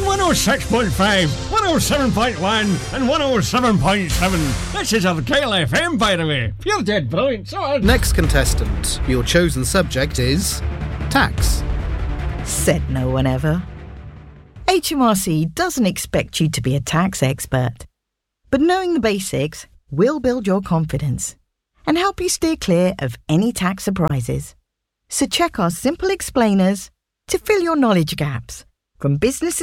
106.5, 107.1 and 107.7. This is our Kale FM, by the way. You're dead brilliant, so on. Next contestant, your chosen subject is tax. Said no one ever. HMRC doesn't expect you to be a tax expert, but knowing the basics will build your confidence and help you steer clear of any tax surprises. So check our simple explainers to fill your knowledge gaps from businesses